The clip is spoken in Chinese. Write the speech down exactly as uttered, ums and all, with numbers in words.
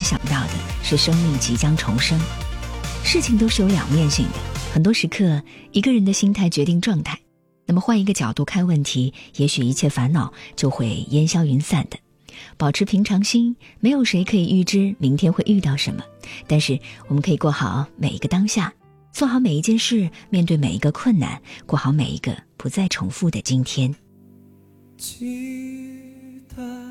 想到的是生命即将重生。事情都是有两面性的，很多时刻一个人的心态决定状态，那么换一个角度看问题，也许一切烦恼就会烟消云散的。保持平常心，没有谁可以预知明天会遇到什么，但是我们可以过好每一个当下，做好每一件事，面对每一个困难，过好每一个不再重复的今天。 记得